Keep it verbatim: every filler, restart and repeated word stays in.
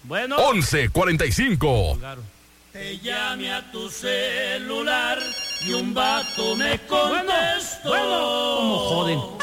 Bueno. once cuarenta y cinco. Te llamé a tu celular y un vato me contestó. Bueno, bueno. ¿Cómo joden?